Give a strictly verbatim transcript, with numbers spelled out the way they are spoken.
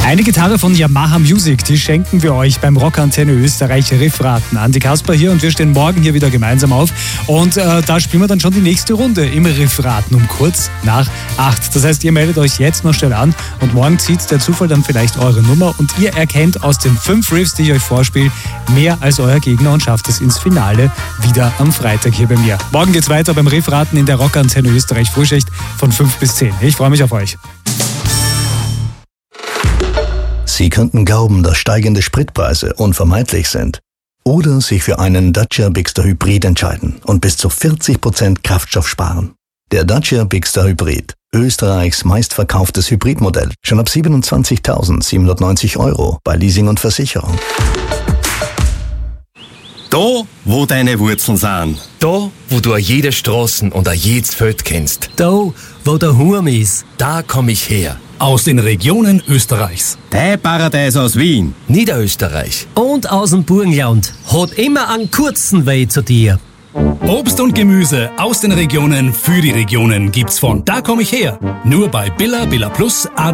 Eine Gitarre von Yamaha Music, die schenken wir euch beim Rockantenne Österreich Riffraten. Andi Kasper hier und wir stehen morgen hier wieder gemeinsam auf. Und äh, da spielen wir dann schon die nächste Runde im Riffraten um kurz nach acht. Das heißt, ihr meldet euch jetzt noch schnell an und morgen zieht der Zufall dann vielleicht eure Nummer und ihr erkennt aus den fünf Riffs, die ich euch vorspiele, mehr als euer Gegner und schafft es ins Finale wieder am Freitag hier bei mir. Morgen geht's weiter beim Riffraten in der Rockantenne Österreich Frühschicht von fünf bis zehn. Ich freue mich auf euch. Sie könnten glauben, dass steigende Spritpreise unvermeidlich sind. Oder sich für einen Dacia Bigster Hybrid entscheiden und bis zu vierzig Prozent Kraftstoff sparen. Der Dacia Bigster Hybrid, Österreichs meistverkauftes Hybridmodell, schon ab siebenundzwanzigtausendsiebenhundertneunzig Euro bei Leasing und Versicherung. Da, wo deine Wurzeln sind. Da, wo du a jede Straßen und a jedes Feld kennst. Da, wo der Hurm ist. Da komm ich her. Aus den Regionen Österreichs. Dein Paradies aus Wien. Niederösterreich. Und aus dem Burgenland. Hat immer einen kurzen Weg zu dir. Obst und Gemüse aus den Regionen für die Regionen gibt's von Da komm ich her. Nur bei Billa, Billa Plus,